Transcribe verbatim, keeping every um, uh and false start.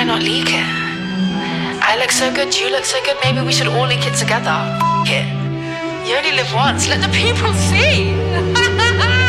Why not leak it? I look so good, you look so good, maybe we should all leak it together. F it. You only live once, let the people see.